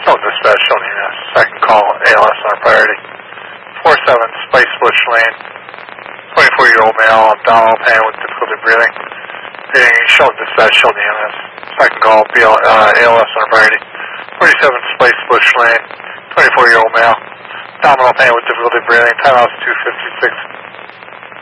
Shelton Dispatch, Shelton EMS. Second call, ALS on priority. 47 Spice Bush Lane. 24-year-old male, abdominal pain with difficulty breathing. Reading Shelton Dispatch, Shelton EMS. Second call, ALS on priority. 47 Spice Bush Lane. 24-year-old male, abdominal pain with difficulty breathing. Time out 2:56.